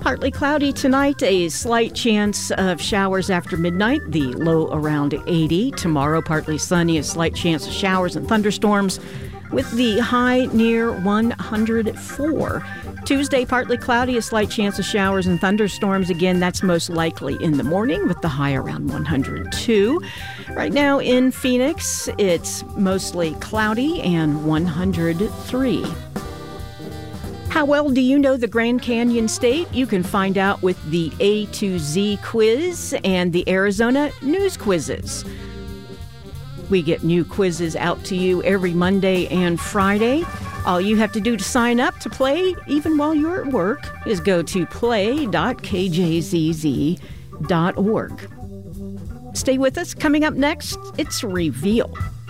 Partly cloudy tonight, a slight chance of showers after midnight, the low around 80. Tomorrow, partly sunny, a slight chance of showers and thunderstorms with the high near 104. Tuesday, partly cloudy, a slight chance of showers and thunderstorms. Again, that's most likely in the morning with the high around 102. Right now in Phoenix, it's mostly cloudy and 103. How well do you know the Grand Canyon State? You can find out with the A to Z quiz and the Arizona News Quizzes. We get new quizzes out to you every Monday and Friday. All you have to do to sign up to play, even while you're at work, is go to play.kjzz.org. Stay with us. Coming up next, it's Reveal.